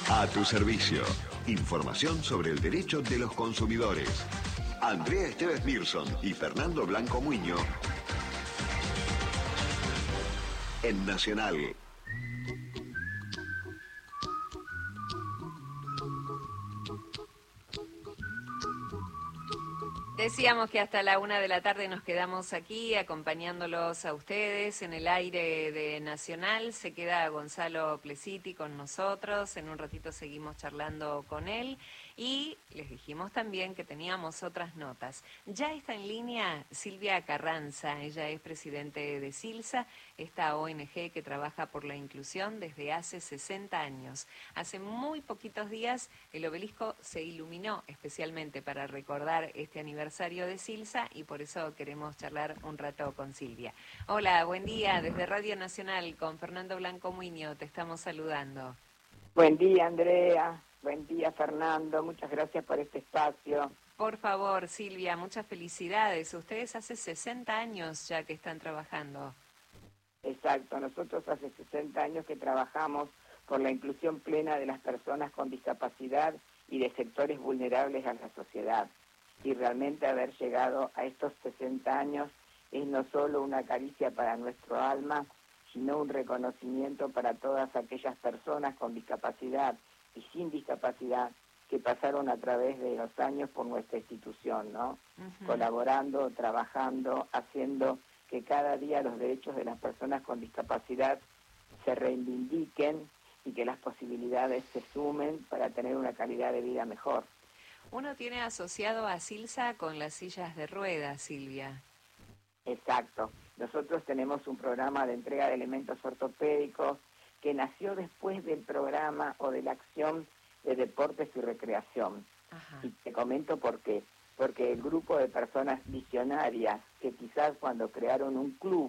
A tu servicio. Información sobre el derecho de los consumidores. Andrea Esteves Mirson y Fernando Blanco Muño en Nacional. Decíamos que hasta la 1 de la tarde nos quedamos aquí acompañándolos a ustedes en el aire de Nacional. Se queda Gonzalo Plesiti con nosotros. En un ratito seguimos charlando con él. Y les dijimos también que teníamos otras notas. Ya está en línea Silvia Carranza. Ella es presidente de SILSA, esta ONG que trabaja por la inclusión desde hace 60 años. Hace muy poquitos días el obelisco se iluminó especialmente para recordar este aniversario de SILSA y por eso queremos charlar un rato con Silvia. Hola, buen día. Desde Radio Nacional con Fernando Blanco Muño te estamos saludando. Buen día, Andrea. Buen día, Fernando. Muchas gracias por este espacio. Por favor, Silvia, muchas felicidades. Ustedes hace 60 años ya que están trabajando. Exacto. Nosotros hace 60 años que trabajamos por la inclusión plena de las personas con discapacidad y de sectores vulnerables a la sociedad. Y realmente haber llegado a estos 60 años es no solo una caricia para nuestro alma, sino un reconocimiento para todas aquellas personas con discapacidad y sin discapacidad que pasaron a través de los años por nuestra institución, ¿no? Uh-huh. Colaborando, trabajando, haciendo que cada día los derechos de las personas con discapacidad se reivindiquen y que las posibilidades se sumen para tener una calidad de vida mejor. Uno tiene asociado a SILSA con las sillas de ruedas, Silvia. Exacto. Nosotros tenemos un programa de entrega de elementos ortopédicos que nació después del programa o de la acción de deportes y recreación. Ajá. Y te comento por qué. Porque el grupo de personas visionarias que quizás cuando crearon un club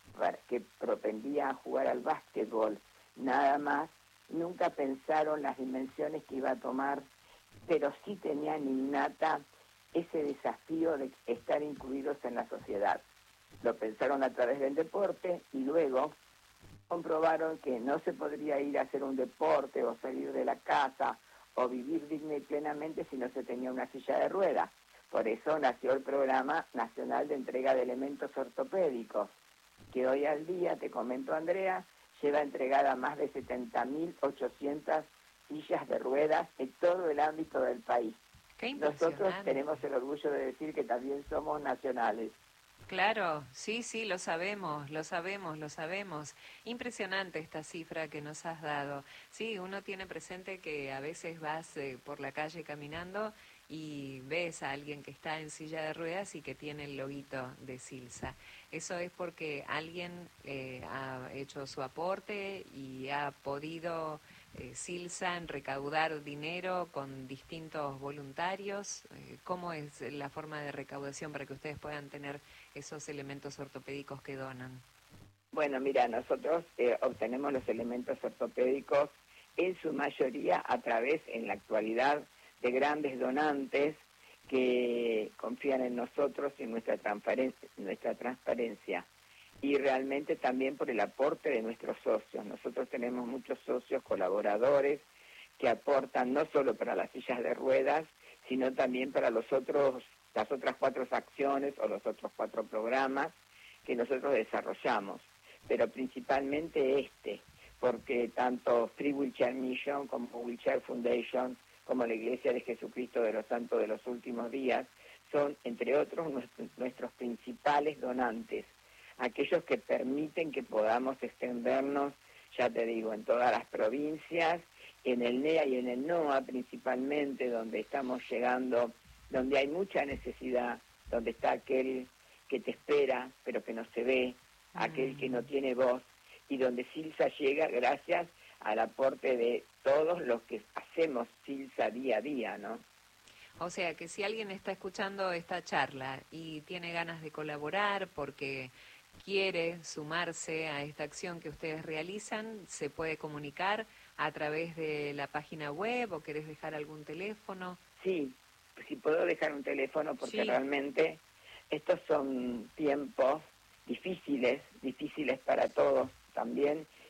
que propendía a jugar al básquetbol, nada más, nunca pensaron las dimensiones que iba a tomar, pero sí tenían innata ese desafío de estar incluidos en la sociedad. Lo pensaron a través del deporte y luego comprobaron que no se podría ir a hacer un deporte o salir de la casa o vivir digna y plenamente si no se tenía una silla de ruedas. Por eso nació el Programa Nacional de Entrega de Elementos Ortopédicos, que hoy al día, te comento, Andrea, lleva entregada más de 70.800 sillas de ruedas en todo el ámbito del país. Nosotros tenemos el orgullo de decir que también somos nacionales. Claro, sí, lo sabemos. Impresionante esta cifra que nos has dado. Sí, uno tiene presente que a veces vas por la calle caminando y ves a alguien que está en silla de ruedas y que tiene el loguito de SILSA. Eso es porque alguien ha hecho su aporte y ha podido SILSA en recaudar dinero con distintos voluntarios. ¿Cómo es la forma de recaudación para que ustedes puedan tener esos elementos ortopédicos que donan? Bueno, mira, nosotros obtenemos los elementos ortopédicos en su mayoría a través, en la actualidad, de grandes donantes que confían en nosotros y en nuestra transparencia. Y realmente también por el aporte de nuestros socios. Nosotros tenemos muchos socios colaboradores que aportan no solo para las sillas de ruedas, sino también para las otras 4 acciones o los otros 4 programas que nosotros desarrollamos. Pero principalmente porque tanto Free Wheelchair Mission como Wheelchair Foundation, como la Iglesia de Jesucristo de los Santos de los Últimos Días, son, entre otros, nuestros principales donantes, aquellos que permiten que podamos extendernos, ya te digo, en todas las provincias, en el NEA y en el NOA principalmente, donde estamos llegando, donde hay mucha necesidad, donde está aquel que te espera, pero que no se ve, aquel que no tiene voz, y donde SILSA llega gracias al aporte de todos los que hacemos SILSA día a día, ¿no? O sea, que si alguien está escuchando esta charla y tiene ganas de colaborar porque quiere sumarse a esta acción que ustedes realizan, se puede comunicar a través de la página web o querés dejar algún teléfono. Sí, si puedo dejar un teléfono porque realmente estos son tiempos difíciles para todos también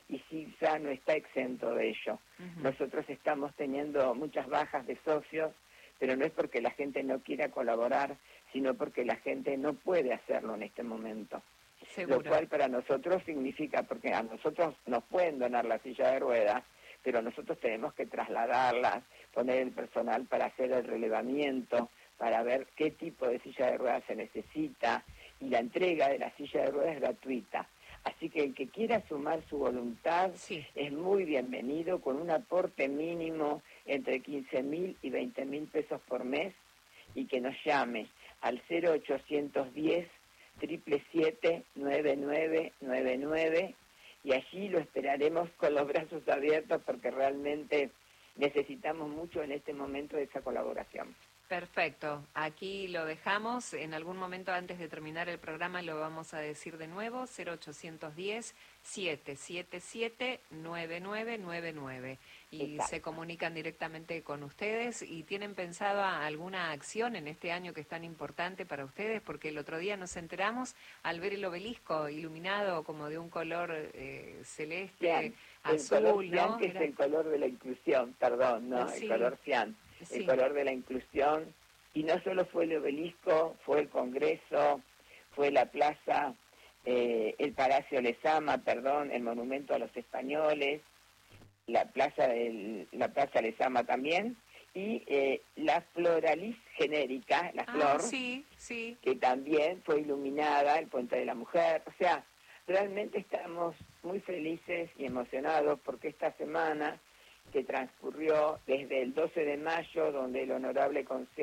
y Silsa no está exento de ello. Nosotros estamos teniendo muchas bajas de socios, pero no es porque la gente no quiera colaborar, sino porque la gente no puede hacerlo en este momento. Seguro. Lo cual para nosotros significa, porque a nosotros nos pueden donar la silla de ruedas, pero nosotros tenemos que trasladarlas, poner el personal para hacer el relevamiento, para ver qué tipo de silla de ruedas se necesita, y la entrega de la silla de ruedas es gratuita. Así que el que quiera sumar su voluntad es muy bienvenido, con un aporte mínimo entre 15.000 y 20.000 pesos por mes, y que nos llame al 0810 777 9999, y allí lo esperaremos con los brazos abiertos, porque realmente necesitamos mucho en este momento de esa colaboración. Perfecto, aquí lo dejamos. En algún momento antes de terminar el programa lo vamos a decir de nuevo: 0810 777 9999, y Exacto. Se comunican directamente con ustedes. ¿Y tienen pensado alguna acción en este año que es tan importante para ustedes? Porque el otro día nos enteramos al ver el obelisco iluminado como de un color celeste, cian, azul, el color cian, ¿no? que es el color de la inclusión, perdón, ¿no? Sí. El color cian. Sí. El color de la inclusión, y no solo fue el obelisco, fue el Congreso, fue la plaza, el Palacio Lezama, el monumento a los españoles, la plaza Lezama también, y la Floralis genérica, la flor, sí. que también fue iluminada, el Puente de la Mujer. O sea, realmente estamos muy felices y emocionados, porque esta semana que transcurrió desde el 12 de mayo, donde el honorable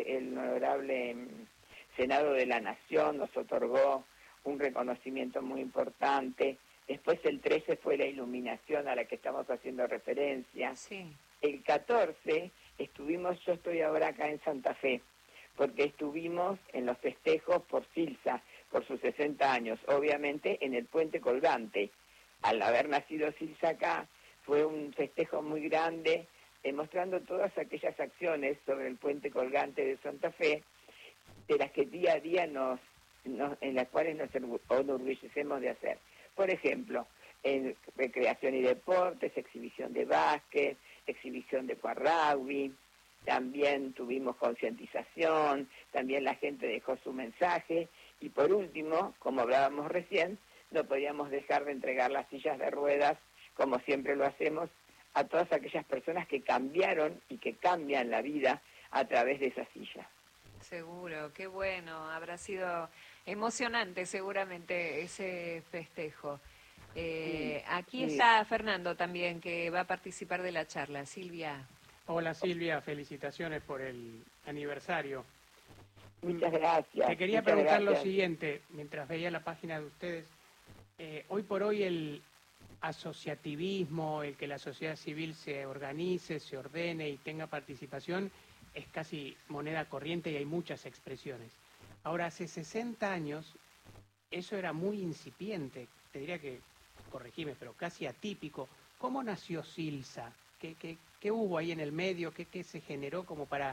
Senado de la Nación nos otorgó un reconocimiento muy importante. Después el 13 fue la iluminación a la que estamos haciendo referencia. Sí. El 14 yo estoy ahora acá en Santa Fe, porque estuvimos en los festejos por Silsa, por sus 60 años, obviamente en el Puente Colgante. Al haber nacido Silsa acá, fue un festejo muy grande, demostrando todas aquellas acciones sobre el Puente Colgante de Santa Fe, de las que día a día en las cuales nos enorgullecemos de hacer. Por ejemplo, en recreación y deportes, exhibición de básquet, exhibición de rugby, también tuvimos concientización, también la gente dejó su mensaje, y por último, como hablábamos recién, no podíamos dejar de entregar las sillas de ruedas, como siempre lo hacemos, a todas aquellas personas que cambiaron y que cambian la vida a través de esa silla. Seguro, qué bueno, habrá sido emocionante seguramente ese festejo. Aquí está Fernando también, que va a participar de la charla. Silvia. Hola Silvia, felicitaciones por el aniversario. Muchas gracias. Te quería preguntar lo siguiente, mientras veía la página de ustedes. Hoy por hoy el asociativismo, el que la sociedad civil se organice, se ordene y tenga participación, es casi moneda corriente, y hay muchas expresiones. Ahora, hace 60 años eso era muy incipiente, te diría que, corregime, pero casi atípico. ¿Cómo nació Silsa? ¿Qué hubo ahí en el medio? ¿Qué se generó como para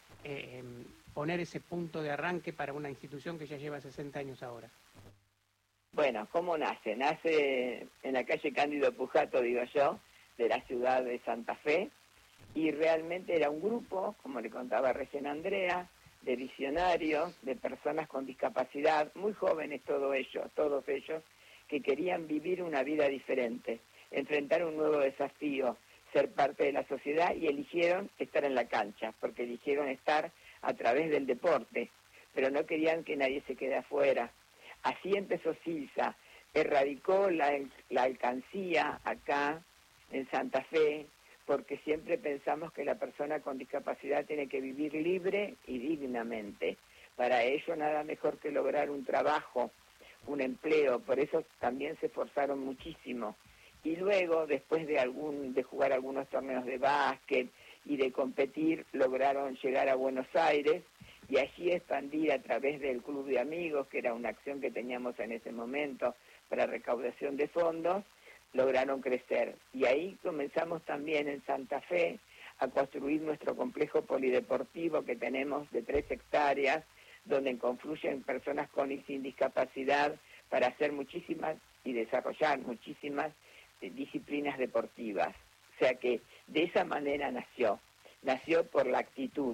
poner ese punto de arranque para una institución que ya lleva 60 años ahora? Bueno, ¿cómo nace? Nace en la calle Cándido Pujato, digo yo, de la ciudad de Santa Fe, y realmente era un grupo, como le contaba recién Andrea, de visionarios, de personas con discapacidad, muy jóvenes todos ellos, que querían vivir una vida diferente, enfrentar un nuevo desafío, ser parte de la sociedad, y eligieron estar en la cancha, porque eligieron estar a través del deporte, pero no querían que nadie se quede afuera. Así empezó Silsa, erradicó la alcancía acá en Santa Fe, porque siempre pensamos que la persona con discapacidad tiene que vivir libre y dignamente. Para ello nada mejor que lograr un trabajo, un empleo, por eso también se esforzaron muchísimo. Y luego, después de jugar algunos torneos de básquet y de competir, lograron llegar a Buenos Aires y allí expandir a través del Club de Amigos, que era una acción que teníamos en ese momento para recaudación de fondos, lograron crecer. Y ahí comenzamos también en Santa Fe a construir nuestro complejo polideportivo que tenemos de 3 hectáreas, donde confluyen personas con y sin discapacidad para hacer muchísimas y desarrollar muchísimas disciplinas deportivas. O sea que de esa manera nació por la actitud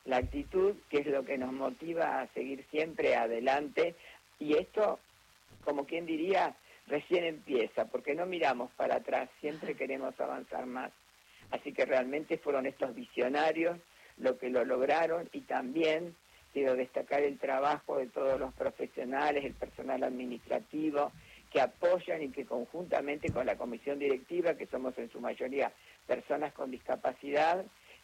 que es lo que nos motiva a seguir siempre adelante, y esto, como quien diría, recién empieza, porque no miramos para atrás, siempre queremos avanzar más. Así que realmente fueron estos visionarios lo que lo lograron, y también quiero destacar el trabajo de todos los profesionales, el personal administrativo, que apoyan y que conjuntamente con la comisión directiva, que somos en su mayoría personas con discapacidad,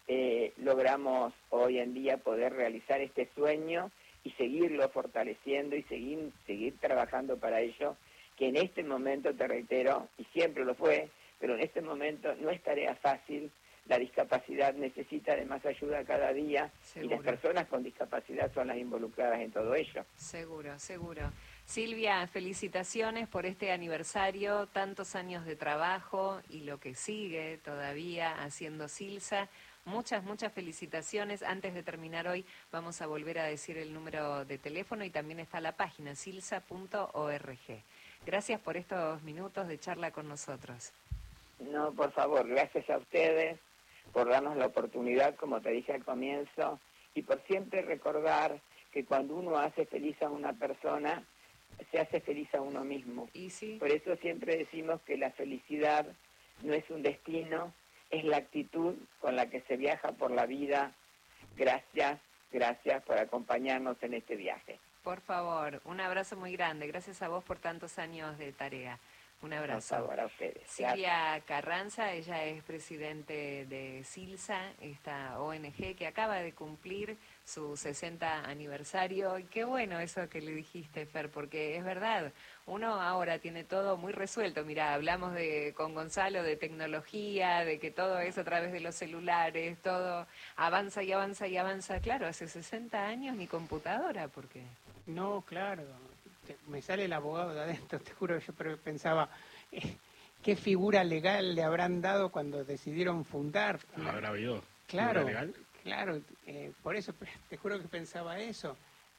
logramos hoy en día poder realizar este sueño y seguirlo fortaleciendo y seguir trabajando para ello, que en este momento, te reitero, y siempre lo fue, pero en este momento no es tarea fácil. La discapacidad necesita de más ayuda cada día. Seguro. Y las personas con discapacidad son las involucradas en todo ello. Seguro, seguro. Silvia, felicitaciones por este aniversario, tantos años de trabajo y lo que sigue todavía haciendo Silsa. Muchas, muchas felicitaciones. Antes de terminar hoy vamos a volver a decir el número de teléfono y también está la página silsa.org. Gracias por estos minutos de charla con nosotros. No, por favor, gracias a ustedes por darnos la oportunidad, como te dije al comienzo, y por siempre recordar que cuando uno hace feliz a una persona, se hace feliz a uno mismo. ¿Y sí? Por eso siempre decimos que la felicidad no es un destino, es la actitud con la que se viaja por la vida. Gracias por acompañarnos en este viaje. Por favor, un abrazo muy grande. Gracias a vos por tantos años de tarea. Un abrazo. Por favor, a ustedes. Silvia Carranza, ella es presidente de Silsa, esta ONG que acaba de cumplir su 60 aniversario. Y qué bueno eso que le dijiste, Fer, porque es verdad, uno ahora tiene todo muy resuelto. Mirá, hablamos con Gonzalo de tecnología, de que todo es a través de los celulares, todo avanza y avanza y avanza. Claro, hace 60 años ni computadora, porque... No, claro. Me sale el abogado de adentro, te juro, yo pensaba, ¿qué figura legal le habrán dado cuando decidieron fundar? ¿Habrá habido claro, figura legal? Claro, por eso te juro que pensaba eso.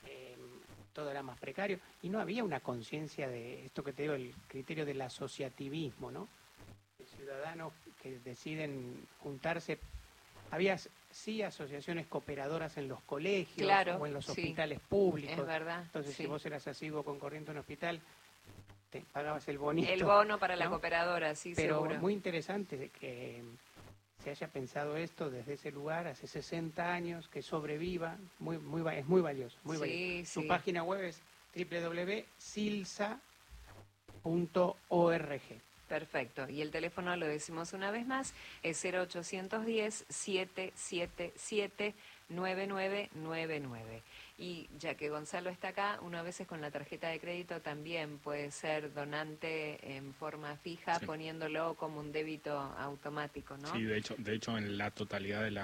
Todo era más precario y no había una conciencia de esto que te digo, el criterio del asociativismo, ¿no? Ciudadanos que deciden juntarse. Había sí asociaciones cooperadoras en los colegios, claro, o en los hospitales públicos. Es verdad. Entonces, sí. si vos eras asiduo concurrente a un hospital, te pagabas el bonito. El bono para ¿no? la cooperadora, sí, pero seguro. Muy interesante que se haya pensado esto desde ese lugar hace 60 años, que sobreviva, es muy valioso. Muy valioso. Su página web es www.silsa.org. Perfecto. Y el teléfono, lo decimos una vez más, es 0810-777-9999. Y ya que Gonzalo está acá, uno a veces con la tarjeta de crédito también puede ser donante en forma fija, sí, poniéndolo como un débito automático, ¿no? Sí, de hecho en la totalidad de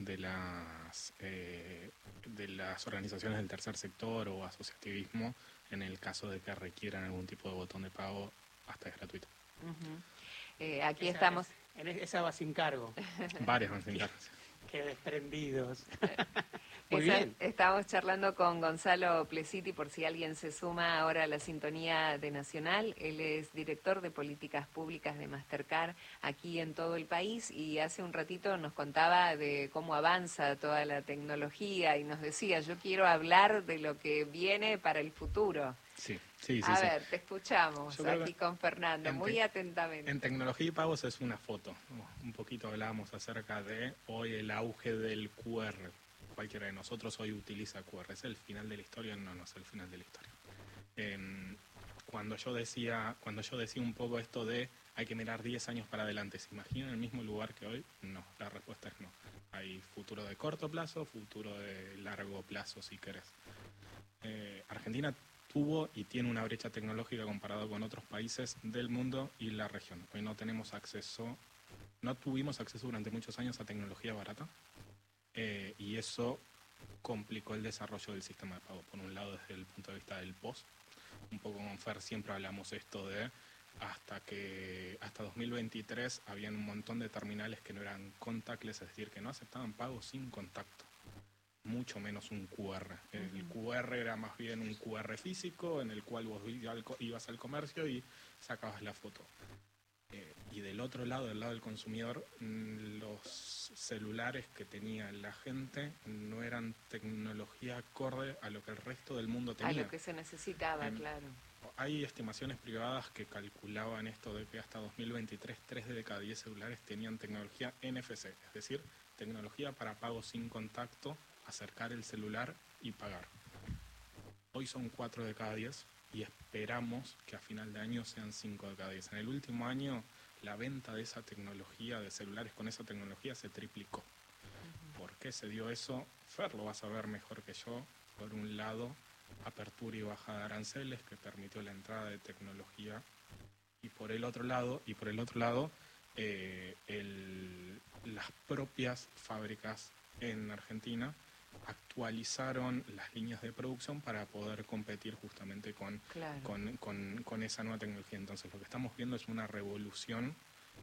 las organizaciones del tercer sector o asociativismo, en el caso de que requieran algún tipo de botón de pago, hasta es gratuito. Aquí estamos. Esa va sin cargo. Varias van sin cargo. Qué desprendidos. Muy bien. Estamos charlando con Gonzalo Plesiti, por si alguien se suma ahora a la sintonía de Nacional. Él es director de políticas públicas de Mastercard aquí en todo el país, y hace un ratito nos contaba de cómo avanza toda la tecnología y nos decía, yo quiero hablar de lo que viene para el futuro. Sí. A ver, te escuchamos aquí con Fernando, muy atentamente. En tecnología y pagos es una foto. Un poquito hablábamos acerca de hoy el auge del QR. Cualquiera de nosotros hoy utiliza QR. ¿Es el final de la historia? No es el final de la historia. Cuando yo decía un poco esto de hay que mirar 10 años para adelante, ¿se imaginan el mismo lugar que hoy? No, la respuesta es no. Hay futuro de corto plazo, futuro de largo plazo, si querés. Argentina tuvo y tiene una brecha tecnológica comparado con otros países del mundo y la región. Hoy no tuvimos acceso durante muchos años a tecnología barata, y eso complicó el desarrollo del sistema de pago. Por un lado, desde el punto de vista del POS, un poco con Fer siempre hablamos esto de hasta 2023 habían un montón de terminales que no eran contactless, es decir, que no aceptaban pagos sin contacto. Mucho menos un QR. El QR era más bien un QR físico en el cual vos ibas al comercio y sacabas la foto. Y del otro lado, del lado del consumidor, los celulares que tenía la gente no eran tecnología acorde a lo que el resto del mundo tenía. A lo que se necesitaba, claro. Hay estimaciones privadas que calculaban esto de que hasta 2023 3 de cada 10 celulares tenían tecnología NFC, es decir, tecnología para pago sin contacto, acercar el celular y pagar. Hoy son 4 de cada 10 y esperamos que a final de año sean 5 de cada 10. En el último año la venta de esa tecnología, de celulares con esa tecnología, se triplicó. ¿Por qué se dio eso? Fer lo va a saber mejor que yo. Por un lado, apertura y bajada de aranceles que permitió la entrada de tecnología, y por el otro lado las propias fábricas en Argentina actualizaron las líneas de producción para poder competir justamente con esa nueva tecnología. Entonces lo que estamos viendo es una revolución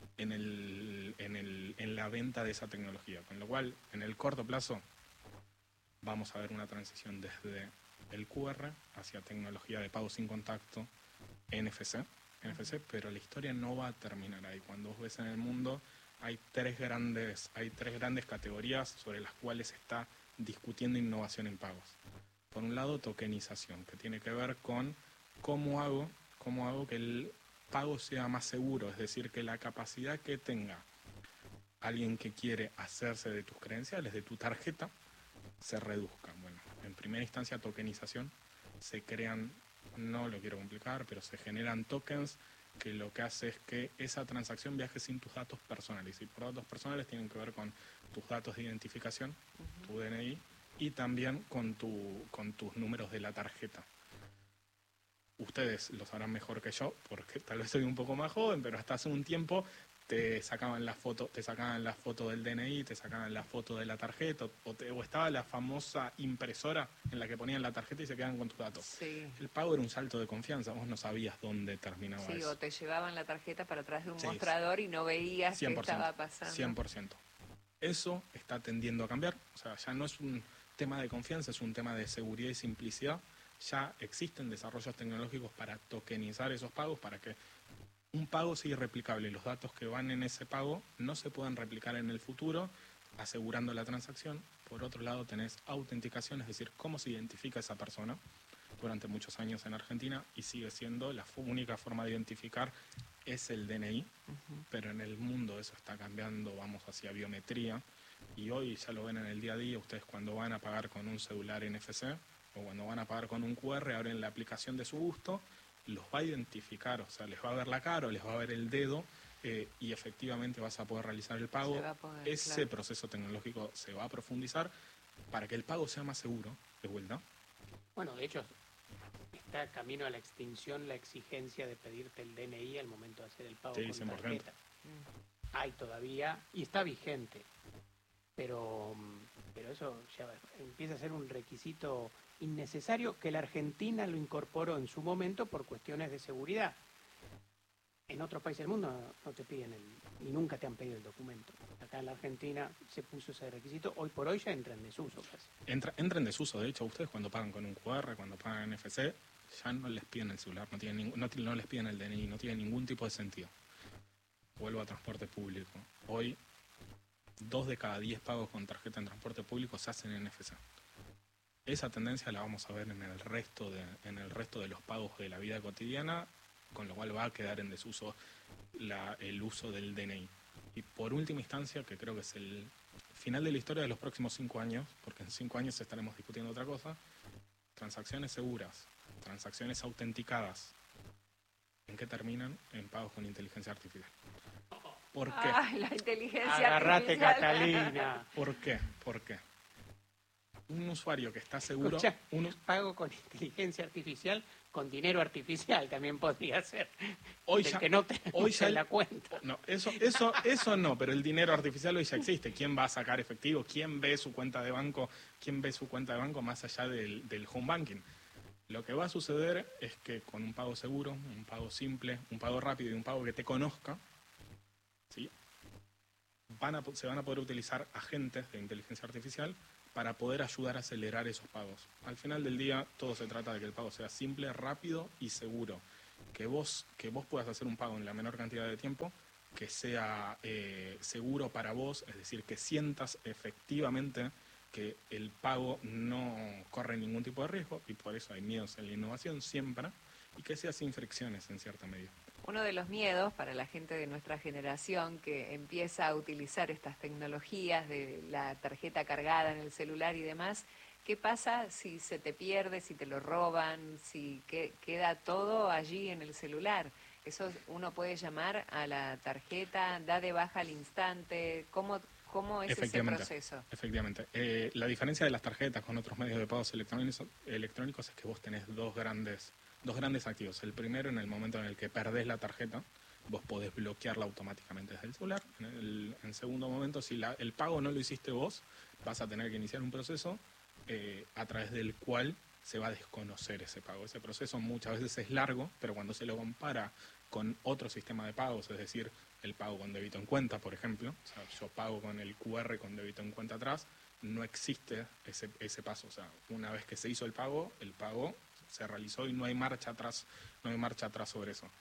en la venta de esa tecnología, con lo cual en el corto plazo vamos a ver una transición desde el QR hacia tecnología de pago sin contacto, NFC, pero la historia no va a terminar ahí. Cuando vos ves en el mundo hay tres grandes categorías sobre las cuales se está discutiendo innovación en pagos. Por un lado, tokenización, que tiene que ver con cómo hago que el pago sea más seguro, es decir, que la capacidad que tenga alguien que quiere hacerse de tus credenciales, de tu tarjeta, se reduzca. Bueno, en primera instancia, tokenización, se crean, no lo quiero complicar, pero se generan tokens que lo que hace es que esa transacción viaje sin tus datos personales. Y por datos personales tienen que ver con tus datos de identificación, tu DNI, y también con tus números de la tarjeta. Ustedes lo sabrán mejor que yo, porque tal vez soy un poco más joven, pero hasta hace un tiempo te sacaban la foto del DNI, te sacaban la foto de la tarjeta, o estaba la famosa impresora en la que ponían la tarjeta y se quedaban con tus datos. Sí. El pago era un salto de confianza, vos no sabías dónde terminaba eso. Sí, o te llevaban la tarjeta para atrás de un mostrador y no veías 100%, qué estaba pasando. 100%. Eso está tendiendo a cambiar, o sea, ya no es un tema de confianza, es un tema de seguridad y simplicidad. Ya existen desarrollos tecnológicos para tokenizar esos pagos, para que un pago sea irreplicable y los datos que van en ese pago no se puedan replicar en el futuro, asegurando la transacción. Por otro lado, tenés autenticación, es decir, cómo se identifica esa persona. Durante muchos años en Argentina, y sigue siendo la única forma de identificar es el DNI, pero en el mundo eso está cambiando, vamos hacia biometría, y hoy ya lo ven en el día a día. Ustedes cuando van a pagar con un celular NFC o cuando van a pagar con un QR, abren la aplicación de su gusto, los va a identificar, o sea, les va a ver la cara o les va a ver el dedo, y efectivamente vas a poder realizar el pago. Ese proceso tecnológico se va a profundizar para que el pago sea más seguro, de vuelta. Bueno, de hecho, está camino a la extinción la exigencia de pedirte el DNI al momento de hacer el pago con 100%. tarjeta. Hay todavía, y está vigente, pero eso ya empieza a ser un requisito innecesario que la Argentina lo incorporó en su momento por cuestiones de seguridad. En otros países del mundo no te piden y nunca te han pedido el documento. Acá en la Argentina se puso ese requisito, hoy por hoy ya entra en desuso casi. Entra en desuso, de hecho, ustedes cuando pagan con un QR, cuando pagan NFC, ya no les piden el celular, no les piden el DNI, no tiene ningún tipo de sentido. Vuelvo a transporte público. Hoy, 2 de cada 10 pagos con tarjeta en transporte público se hacen en NFC. Esa tendencia la vamos a ver en el resto de los pagos de la vida cotidiana, con lo cual va a quedar en desuso el uso del DNI. Y por última instancia, que creo que es el final de la historia de los próximos 5 años, porque en 5 años estaremos discutiendo otra cosa, transacciones seguras, transacciones autenticadas. ¿En qué terminan? En pagos con inteligencia artificial. ¿Por qué? ¡Ay, la inteligencia Agarrate, artificial! Catalina. ¿Por qué? Un usuario que está seguro... Escucha, pago con inteligencia artificial, con dinero artificial también podría ser. Hoy ya, que no te la cuenta. No, eso no, pero el dinero artificial hoy ya existe. ¿Quién va a sacar efectivo? ¿Quién ve su cuenta de banco? ¿Quién ve su cuenta de banco más allá del home banking? Lo que va a suceder es que con un pago seguro, un pago simple, un pago rápido y un pago que te conozca, ¿sí? se van a poder utilizar agentes de inteligencia artificial para poder ayudar a acelerar esos pagos. Al final del día, todo se trata de que el pago sea simple, rápido y seguro. Que vos puedas hacer un pago en la menor cantidad de tiempo, que sea seguro para vos, es decir, que sientas efectivamente que el pago no corre ningún tipo de riesgo, y por eso hay miedos en la innovación siempre, y que sea sin fricciones en cierta medida. Uno de los miedos para la gente de nuestra generación que empieza a utilizar estas tecnologías de la tarjeta cargada en el celular y demás, ¿qué pasa si se te pierde, si te lo roban, si queda todo allí en el celular? Eso uno puede llamar a la tarjeta, da de baja al instante, ¿cómo es ese proceso? Efectivamente. La diferencia de las tarjetas con otros medios de pagos electrónicos es que vos tenés dos grandes activos. El primero, en el momento en el que perdés la tarjeta, vos podés bloquearla automáticamente desde el celular. En segundo momento, si el pago no lo hiciste vos, vas a tener que iniciar un proceso a través del cual se va a desconocer ese pago. Ese proceso muchas veces es largo, pero cuando se lo compara con otro sistema de pagos, es decir, el pago con débito en cuenta, por ejemplo, o sea, yo pago con el QR con débito en cuenta atrás, no existe ese paso. O sea, una vez que se hizo el pago se realizó y no hay marcha atrás sobre eso.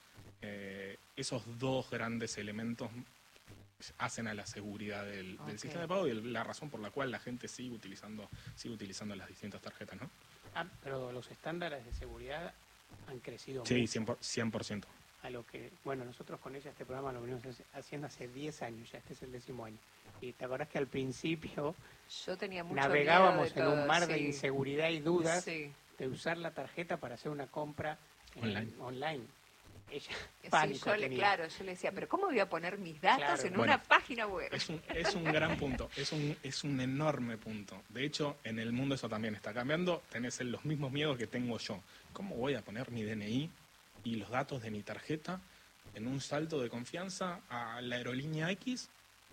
Esos dos grandes elementos hacen a la seguridad del sistema de pago y la razón por la cual la gente sigue utilizando las distintas tarjetas, ¿no? Pero los estándares de seguridad han crecido sí, mucho. 100%. A lo que, bueno, nosotros con ella este programa lo venimos haciendo hace 10 años, ya este es el 10º año. Y te acordás que al principio yo tenía mucho navegábamos miedo de en un mar sí. de inseguridad y dudas sí. de usar la tarjeta para hacer una compra online. Ella pánico tenía. Claro, yo le decía, pero ¿cómo voy a poner mis datos en una página web? Es un gran punto, es un enorme punto. De hecho, en el mundo eso también está cambiando. Tenés los mismos miedos que tengo yo. ¿Cómo voy a poner mi DNI y los datos de mi tarjeta en un salto de confianza a la aerolínea X?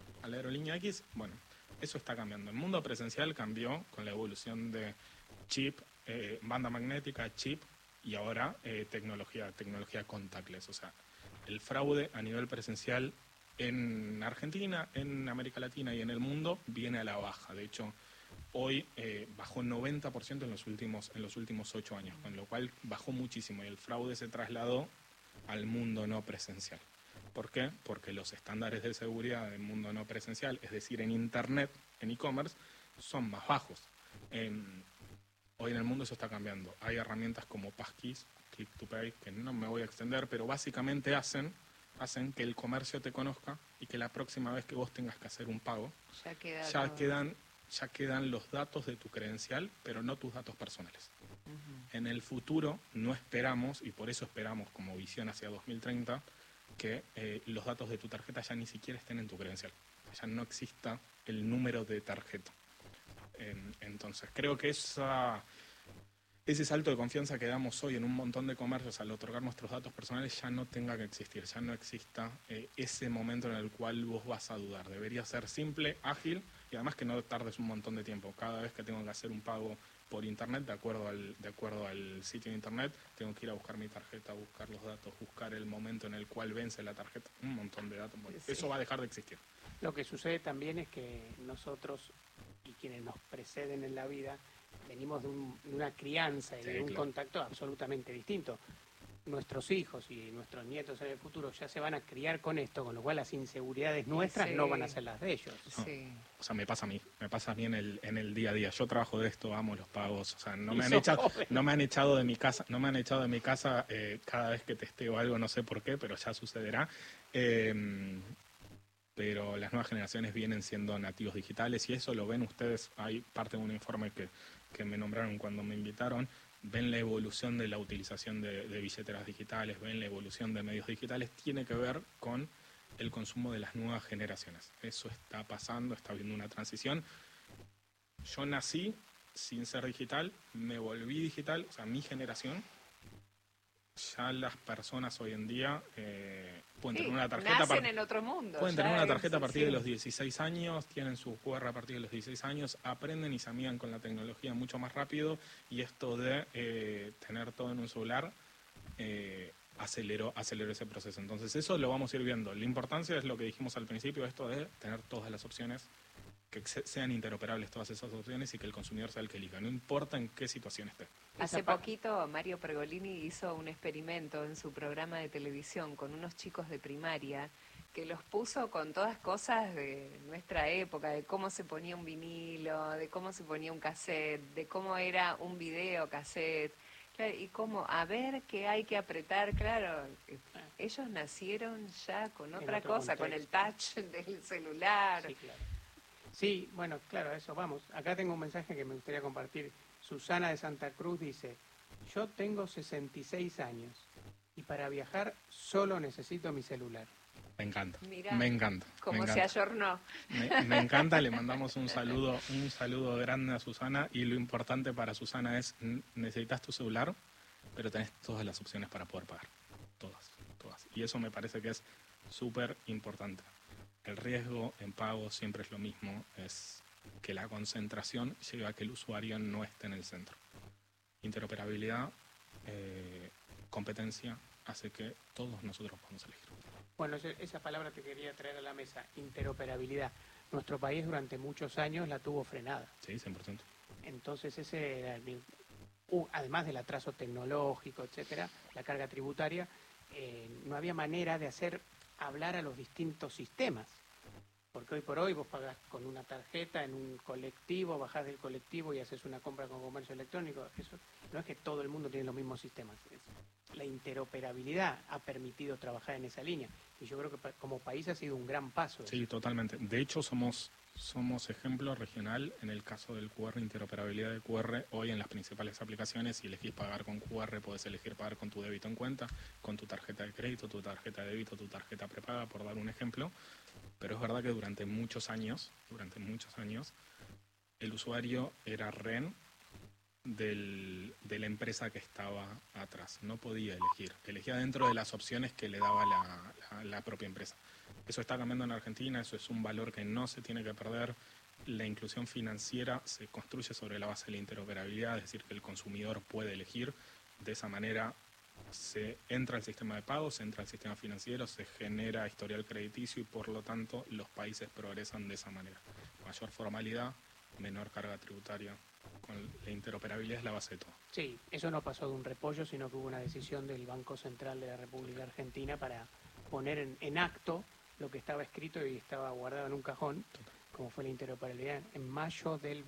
Bueno, eso está cambiando. El mundo presencial cambió con la evolución de chip, banda magnética, chip, y ahora tecnología contactless. O sea, el fraude a nivel presencial en Argentina, en América Latina y en el mundo viene a la baja. De hecho, hoy bajó 90% en los últimos 8 años, con lo cual bajó muchísimo y el fraude se trasladó al mundo no presencial. ¿Por qué? Porque los estándares de seguridad del mundo no presencial, es decir, en Internet, en e-commerce, son más bajos. Hoy en el mundo eso está cambiando. Hay herramientas como Passkeys, Click to Pay, que no me voy a extender, pero básicamente hacen que el comercio te conozca y que la próxima vez que vos tengas que hacer un pago, ya quedan los datos de tu credencial, pero no tus datos personales. En el futuro no esperamos, y por eso esperamos como visión hacia 2030, que los datos de tu tarjeta ya ni siquiera estén en tu credencial. Ya no exista el número de tarjeta. Entonces, creo que ese salto de confianza que damos hoy en un montón de comercios al otorgar nuestros datos personales ya no tenga que existir, ya no exista ese momento en el cual vos vas a dudar. Debería ser simple, ágil y además que no tardes un montón de tiempo. Cada vez que tengo que hacer un pago por internet, de acuerdo al sitio de internet, tengo que ir a buscar mi tarjeta, buscar los datos, buscar el momento en el cual vence la tarjeta, un montón de datos. Bueno, eso va a dejar de existir. Lo que sucede también es que nosotros y quienes nos preceden en la vida venimos de una crianza y de un contacto absolutamente distinto. Nuestros hijos y nuestros nietos en el futuro ya se van a criar con esto, con lo cual las inseguridades nuestras no van a ser las de ellos. Sí. O sea, me pasa a mí en el día a día. Yo trabajo de esto, amo los pagos, o sea, no me han echado de mi casa cada vez que testeo algo, no sé por qué, pero ya sucederá. Pero las nuevas generaciones vienen siendo nativos digitales y eso lo ven ustedes. Hay parte de un informe que me nombraron cuando me invitaron. Ven la evolución de la utilización de billeteras digitales, ven la evolución de medios digitales. Tiene que ver con el consumo de las nuevas generaciones. Eso está pasando, está habiendo una transición. Yo nací sin ser digital, me volví digital, o sea, mi generación. Ya las personas hoy en día pueden tener una tarjeta. Nacen en otro mundo. Pueden tener una tarjeta a partir de los 16 años, tienen su QR a partir de los 16 años, aprenden y se amigan con la tecnología mucho más rápido y esto de tener todo en un celular aceleró ese proceso. Entonces eso lo vamos a ir viendo. La importancia es lo que dijimos al principio, esto de tener todas las opciones, que sean interoperables todas esas opciones y que el consumidor sea el que elija, no importa en qué situación esté. Hace poquito Mario Pergolini hizo un experimento en su programa de televisión con unos chicos de primaria que los puso con todas cosas de nuestra época, de cómo se ponía un vinilo, de cómo se ponía un cassette, de cómo era un video cassette, claro, y cómo, a ver qué hay que apretar, claro, ellos nacieron ya con otra cosa, contexto. con el touch del celular. Sí, claro. Sí, bueno, claro, a eso vamos. Acá tengo un mensaje que me gustaría compartir. Susana de Santa Cruz dice, yo tengo 66 años y para viajar solo necesito mi celular. Me encanta, Mirá, me encanta. Como me se encanta. ayornó. Me encanta, le mandamos un saludo grande a Susana, y lo importante para Susana es, necesitas tu celular, pero tenés todas las opciones para poder pagar, todas. Y eso me parece que es súper importante. El riesgo en pago siempre es lo mismo, es que la concentración lleva a que el usuario no esté en el centro. Interoperabilidad, competencia, hace que todos nosotros podamos elegir. Bueno, esa palabra te quería traer a la mesa, interoperabilidad. Nuestro país durante muchos años la tuvo frenada. Sí, 100%. Entonces ese era además del atraso tecnológico, etcétera, la carga tributaria, no había manera de hacer hablar a los distintos sistemas. Porque hoy por hoy vos pagás con una tarjeta en un colectivo, bajás del colectivo y haces una compra con comercio electrónico. Eso no es que todo el mundo tiene los mismos sistemas. La interoperabilidad ha permitido trabajar en esa línea. Y yo creo que como país ha sido un gran paso. Sí, totalmente. De hecho, somos ejemplo regional en el caso del QR, interoperabilidad de QR. Hoy en las principales aplicaciones, si elegís pagar con QR, podés elegir pagar con tu débito en cuenta, con tu tarjeta de crédito, tu tarjeta de débito, tu tarjeta prepaga, por dar un ejemplo. Pero es verdad que durante muchos años, el usuario era rehén de la empresa que estaba atrás. No podía elegir. Elegía dentro de las opciones que le daba la propia empresa. Eso está cambiando en Argentina, eso es un valor que no se tiene que perder. La inclusión financiera se construye sobre la base de la interoperabilidad, es decir, que el consumidor puede elegir. De esa manera se entra al sistema de pagos, se entra al sistema financiero, se genera historial crediticio y por lo tanto los países progresan de esa manera. Mayor formalidad, menor carga tributaria. Con la interoperabilidad es la base de todo. Sí, eso no pasó de un repollo, sino que hubo una decisión del Banco Central de la República Argentina para poner en acto lo que estaba escrito y estaba guardado en un cajón, como fue la interoperabilidad en mayo del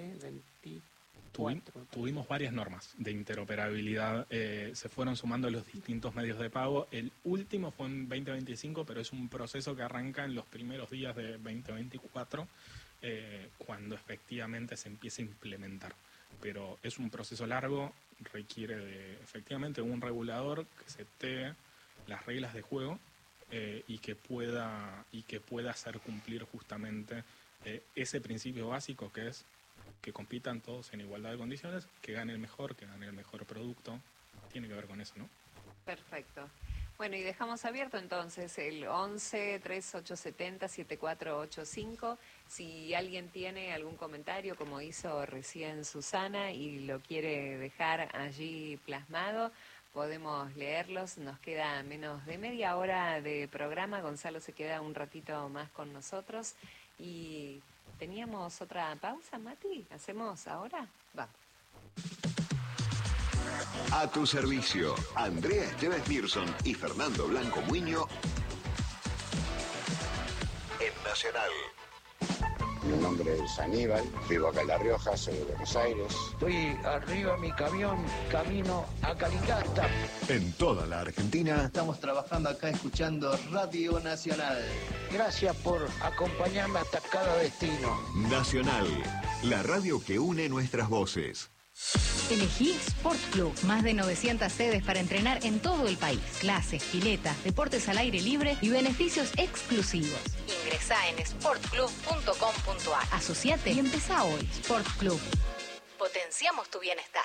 2024. Tuvimos varias normas de interoperabilidad, se fueron sumando los distintos medios de pago. El último fue en 2025, pero es un proceso que arranca en los primeros días de 2024, cuando efectivamente se empieza a implementar. Pero es un proceso largo, requiere de efectivamente un regulador que setee las reglas de juego y que pueda hacer cumplir justamente ese principio básico, que es que compitan todos en igualdad de condiciones, que gane el mejor producto. Tiene que ver con eso, ¿no? Perfecto. Bueno, y dejamos abierto entonces el 11-3870-7485. Si alguien tiene algún comentario, como hizo recién Susana, y lo quiere dejar allí plasmado, podemos leerlos. Nos queda menos de media hora de programa. Gonzalo se queda un ratito más con nosotros. Y teníamos otra pausa, Mati. ¿Hacemos ahora? Vamos. A tu servicio, Andrea Esteves Mirson y Fernando Blanco Muiño en Nacional. Mi nombre es Aníbal, vivo acá en La Rioja, soy de Buenos Aires. Estoy arriba en mi camión, camino a Calingasta. En toda la Argentina. Estamos trabajando acá escuchando Radio Nacional. Gracias por acompañarme hasta cada destino. Nacional, la radio que une nuestras voces. Elegí Sport Club, más de 900 sedes para entrenar en todo el país. Clases, piletas, deportes al aire libre y beneficios exclusivos. Ingresá en sportclub.com.ar. Asociate y empezá hoy. Sport Club. Potenciamos tu bienestar.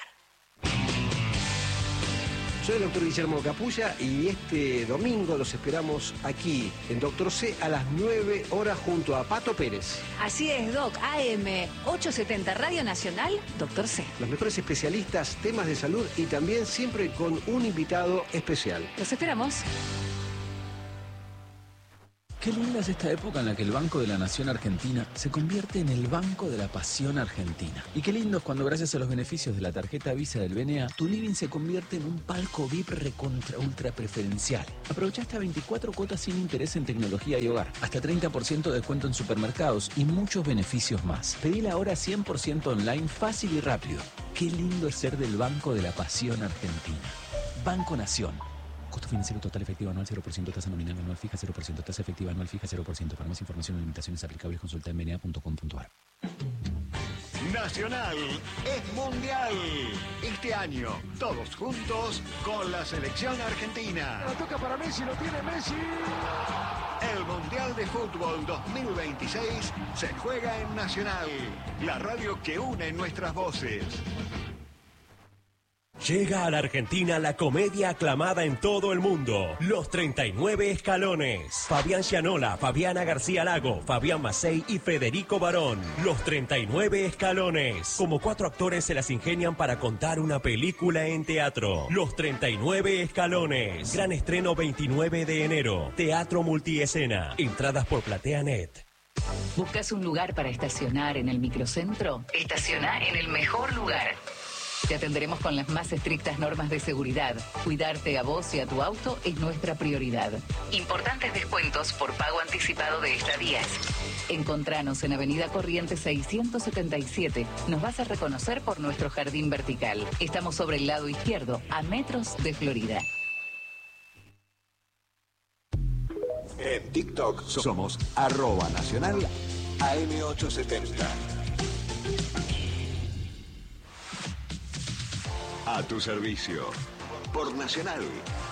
Soy el doctor Guillermo Capulla y este domingo los esperamos aquí en Doctor C a las 9 horas junto a Pato Pérez. Así es, Doc. AM 870 Radio Nacional, Doctor C. Los mejores especialistas, temas de salud y también siempre con un invitado especial. Los esperamos. Qué linda es esta época en la que el Banco de la Nación Argentina se convierte en el Banco de la Pasión Argentina. Y qué lindo es cuando gracias a los beneficios de la tarjeta Visa del BNA, tu living se convierte en un palco VIP recontra ultra preferencial. Aprovecha hasta 24 cuotas sin interés en tecnología y hogar, hasta 30% de descuento en supermercados y muchos beneficios más. Pedila ahora 100% online, fácil y rápido. Qué lindo es ser del Banco de la Pasión Argentina. Banco Nación. Costo financiero total efectivo anual 0%, tasa nominal anual fija 0%, tasa efectiva anual fija 0%. Para más información o limitaciones aplicables consulta en bna.com.ar. Nacional es mundial. Este año, todos juntos con la selección argentina. La toca para Messi, lo tiene Messi. El Mundial de Fútbol 2026 se juega en Nacional, la radio que une nuestras voces. Llega a la Argentina la comedia aclamada en todo el mundo, Los 39 Escalones. Fabián Gianola, Fabiana García Lago, Fabián Macei y Federico Barón. Los 39 Escalones. Como 4 actores se las ingenian para contar una película en teatro. Los 39 Escalones. Gran estreno 29 de enero. Teatro multiescena. Entradas por PlateaNet. ¿Buscas un lugar para estacionar en el microcentro? Estaciona en el mejor lugar. Te atenderemos con las más estrictas normas de seguridad. Cuidarte a vos y a tu auto es nuestra prioridad. Importantes descuentos por pago anticipado de estadías. Encontranos en Avenida Corrientes 677. Nos vas a reconocer por nuestro jardín vertical. Estamos sobre el lado izquierdo, a metros de Florida. En TikTok somos @nacional AM870. A tu servicio. Por Nacional,